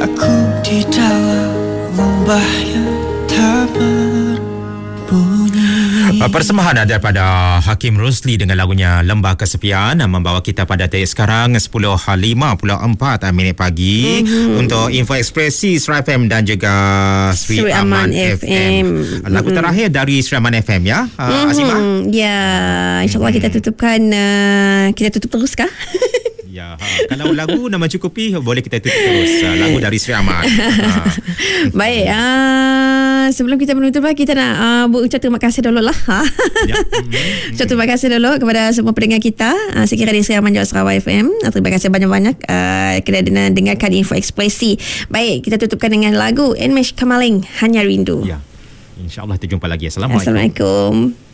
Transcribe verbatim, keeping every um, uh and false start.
Aku di dalam lembah yang tak berbunyi. Persembahan daripada Hakim Rusli dengan lagunya Lembah Kesepian membawa kita pada detik sekarang sepuluh lima puluh empat minit pagi. Mm-hmm. Untuk info ekspresi Sri F M dan juga Sri, Sri Aman, Aman F M. F M. Lagu mm-hmm. terakhir dari Sri Aman F M, ya, uh, mm-hmm. Azimah? Ya, insyaAllah mm-hmm. kita tutupkan, uh, kita tutup terus kah? Ya, ha. Kalau lagu dah mencukupi, boleh kita tutup terus. Uh, lagu dari Sri Aman. Ha. Baik, uh, sebelum kita menutup, kita nak uh, berucap terima kasih dulu lah. Ya. Mm-hmm. Ucap terima kasih dulu kepada semua pendengar kita. Uh, sekiranya di Sri Aman Jawa Sarawak F M. Uh, terima kasih banyak-banyak uh, kerana dengarkan info ekspresi. Baik, kita tutupkan dengan lagu Enmesh Kamaling, Hanya Rindu. Ya. InsyaAllah kita jumpa lagi. Assalamualaikum. Assalamualaikum.